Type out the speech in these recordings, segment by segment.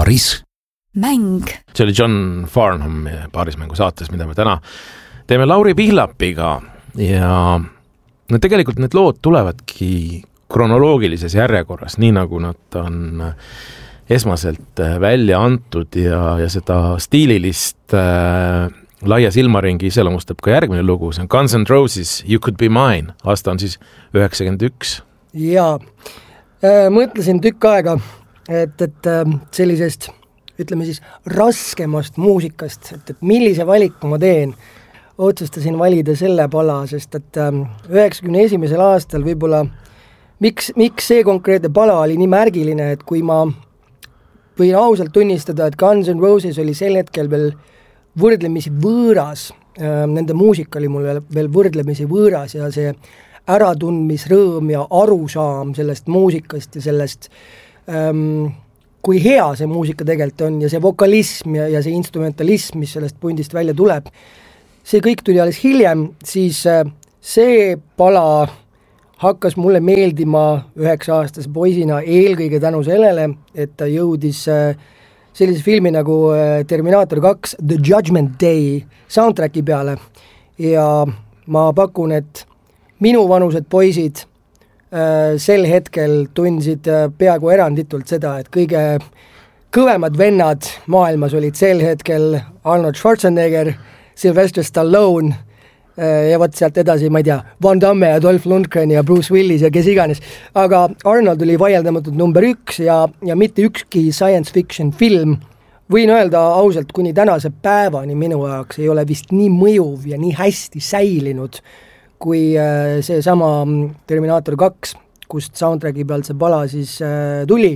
Paaris. Mäng. See oli John Farnham Paarismängu saates, mida me täna teeme Lauri Pihlapiga ja no tegelikult need lood tulevadki kronoloogilises järjekorras, nii nagu nad on esmaselt välja antud ja seda stiililist laia silmaringi iseloomustab ka järgmine lugu, see on Guns N' Roses You Could Be Mine, aasta on siis 91. Jaa, mõtlesin tükk aega, et sellisest, ütleme siis, raskemast muusikast, et millise valiku ma teen, otsustasin valida selle pala, sest et 91. aastal võib-olla, miks see konkreetne pala oli nii märgiline, et kui ma võin ausalt tunnistada, et Guns N' Roses oli sel hetkel veel võrdlemisi võõras, nende muusika oli mul veel võrdlemisi võõras ja see äratundmisrõõm ja arusaam sellest muusikast ja sellest kui hea see muusika tegelikult on ja see vokalism ja see instrumentalism, mis sellest pundist välja tuleb, see kõik tuli alles hiljem, siis see pala hakkas mulle meeldima 9-aastase poisina eelkõige tänu sellele, et ta jõudis sellise filmi nagu Terminator 2 The Judgment Day soundtracki peale ja ma pakun, et minu vanused poisid sel hetkel tundsid peaaegu eranditult seda, et kõige kõvemad vennad maailmas olid sel hetkel Arnold Schwarzenegger, Sylvester Stallone ja võt sealt edasi, ma ei tea, Van Damme ja Dolph Lundgren ja Bruce Willis ja kes iganes. Aga Arnold oli vaieldamatult number 1 ja mitte ükski science fiction film, võin öelda ausalt, kuni tänase päevani minu jaoks ei ole vist nii mõjuv ja nii hästi säilinud, kui see sama Terminator 2, kust soundtracki pealt see pala siis tuli.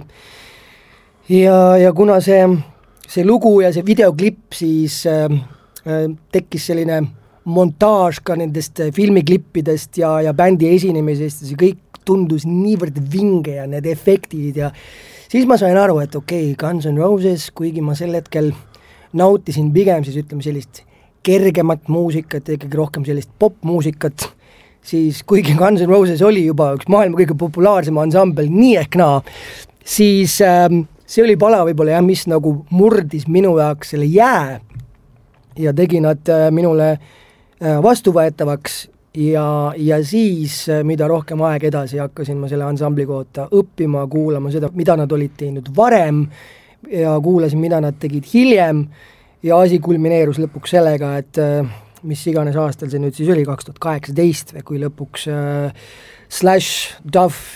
Ja kuna see lugu ja see videoklipp siis tekkis selline montaaž ka nendest filmiklippidest ja bändi esinemisest ja see kõik tundus niivõrd vinge ja need efektid ja siis ma sain aru, et okei, Guns N' Roses, kuigi ma sel hetkel nautisin pigem siis ütleme sellist kergemat muusikat ja ikkagi rohkem sellist popmuusikat, siis kuigi Guns N' Roses oli juba üks maailma kõige populaarsem ansambel nii ehk naa, siis see oli pala võib-olla jah, mis nagu murdis minu jaoks selle jää ja tegi nad minule vastuvõetavaks ja siis, mida rohkem aeg edasi, hakkasin ma selle ansambli kohta õppima, kuulama seda, mida nad olid teinud varem ja kuulasin, mida nad tegid hiljem ja asi kulmineerus lõpuks sellega, et mis iganes aastal see nüüd siis oli, 2018, kui lõpuks Slash, Duff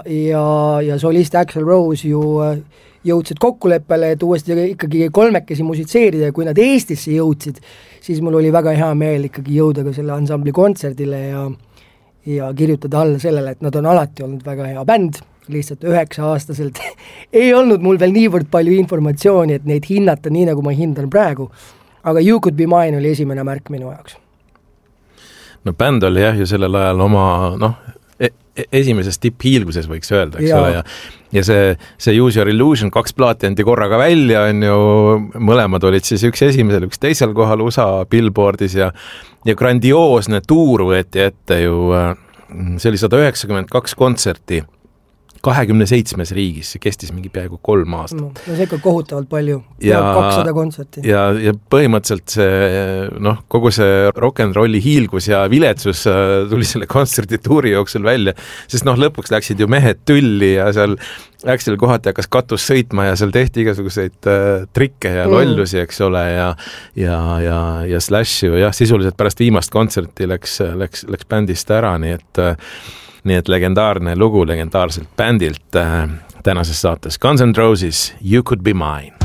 ja solist Axl Rose ju jõudsid kokkuleppele, et uuesti ikkagi kolmekesi musitseerida ja kui nad Eestisse jõudsid, siis mul oli väga hea meel ikkagi jõuda ka selle ansambli kontserdile ja kirjutada alla sellele, et nad on alati olnud väga hea bänd, lihtsalt 9-aastaselt ei olnud mul veel niivõrd palju informatsiooni, et neid hinnata nii, nagu ma hindan praegu, aga You Could Be Mine oli esimene märk minu jaoks. No bänd oli jah ju sellel ajal oma, esimeses tipphiilguses võiks öelda, eks ole, ja see Use Your Illusion 2 plaati anti korraga välja, on ju, mõlemad olid siis üks esimesel, üks teisel kohal USA Billboardis ja grandioosne tuur võeti ette ju, see oli 192 kontserti 27 riigis, see kestis mingi peaaegu 3 aastat. No see ikka kohutavalt palju, 200 kontserti. Ja põhimõtteliselt see, kogu see rock'n'rolli hiilgus ja viletsus tuli selle kontserdituuri jooksul välja, sest lõpuks läksid ju mehed tülli ja seal Axel kohati hakkas katus sõitma ja seal tehti igasuguseid trikke ja lollusi, eks ole, ja Slash ju jah, sisuliselt pärast viimast kontserti läks bändist ära, nii et legendaarne lugu legendaarselt bändilt tänases saates Guns N' Roses You Could Be Mine.